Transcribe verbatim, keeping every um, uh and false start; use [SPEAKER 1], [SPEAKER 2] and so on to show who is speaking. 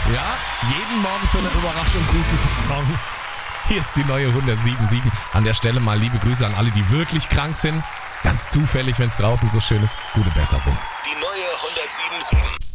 [SPEAKER 1] Ja, jeden Morgen für eine Überraschung gute Saison. Hier ist die neue hundertsieben Komma sieben. An der Stelle mal liebe Grüße an alle, die wirklich krank sind. Ganz zufällig, wenn es draußen so schön ist. Gute Besserung.
[SPEAKER 2] Die neue hundertsieben Komma sieben.